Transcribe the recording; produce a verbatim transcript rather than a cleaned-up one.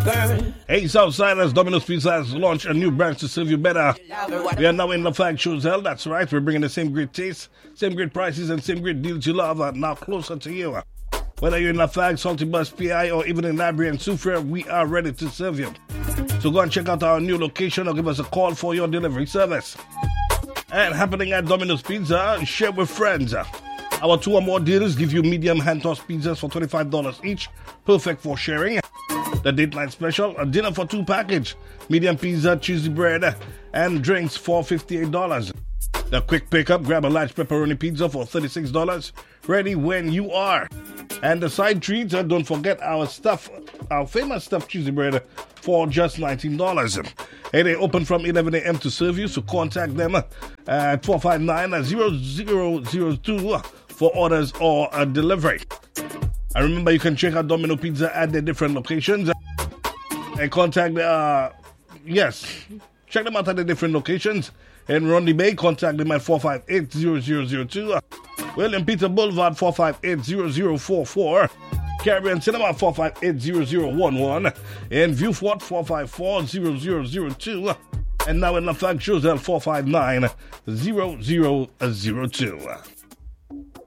Hey, Southsiders, Domino's Pizza has launched a new branch to serve you better. We are now in Lafayette Choiseul. That's right. We're bringing the same great taste, same great prices, and same great deals you love are now closer to you. Whether you're in Lafayette, Salty Bus, P I, or even in Library and Soufriere, we are ready to serve you. So go and check out our new location or give us a call for your delivery service. And happening at Domino's Pizza, share with friends. Our two or more deals give you medium hand-tossed pizzas for twenty-five dollars each, perfect for sharing. The date night special, a dinner for two package, medium pizza, cheesy bread, and drinks for fifty-eight dollars. The quick pickup, grab a large pepperoni pizza for thirty-six dollars, ready when you are. And the side treats, uh, don't forget our stuff, our famous stuffed cheesy bread for just nineteen dollars. Hey, they open from eleven a.m. to serve you, so contact them at four five nine, zero zero zero two for orders or a delivery. And remember, you can check out Domino Pizza at their different locations. And contact, uh, yes, check them out at the different locations. In Rondi Bay, contact them at four five eight, zero zero zero two. William Peter Boulevard, four five eight, zero zero four four. Caribbean Cinema, four five eight, zero zero one one. In Viewfort, four five four, zero zero zero two. And now in Lafayette Choiseul, four five nine, zero zero zero two.